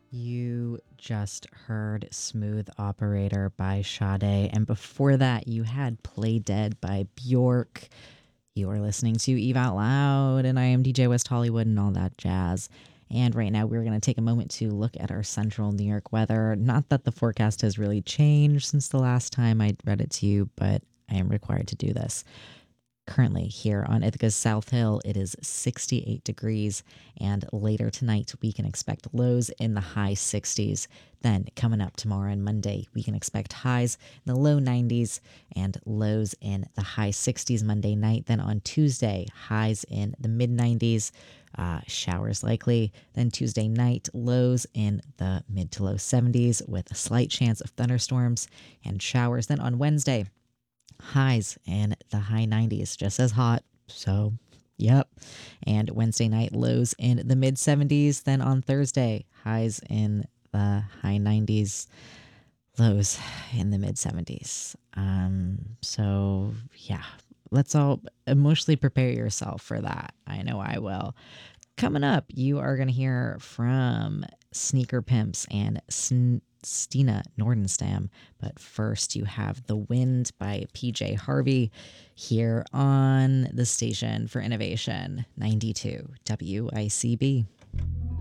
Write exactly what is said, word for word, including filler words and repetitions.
You just heard Smooth Operator by Sade, and before that, you had Play Dead by Bjork. You are listening to Eve Out Loud, and I am D J West Hollywood and all that jazz. And right now, we're going to take a moment to look at our central New York weather. Not that the forecast has really changed since the last time I read it to you, but I am required to do this. Currently, here on Ithaca's South Hill, it is sixty-eight degrees, and later tonight, we can expect lows in the high sixties. Then, coming up tomorrow and Monday, we can expect highs in the low nineties and lows in the high sixties Monday night. Then on Tuesday, highs in the mid nineties, uh, showers likely. Then Tuesday night, lows in the mid to low seventies with a slight chance of thunderstorms and showers. Then on Wednesday, highs in the high nineties, just as hot. So, yep. And Wednesday night, lows in the mid seventies. Then on Thursday, highs in the high nineties, lows in the mid seventies. Um, so, yeah, let's all emotionally prepare yourself for that. I know I will. Coming up, you are going to hear from Sneaker Pimps and Sn- Stina Nordenstam. But first, you have The Wind by P J Harvey here on the station for innovation, ninety-two W I C B.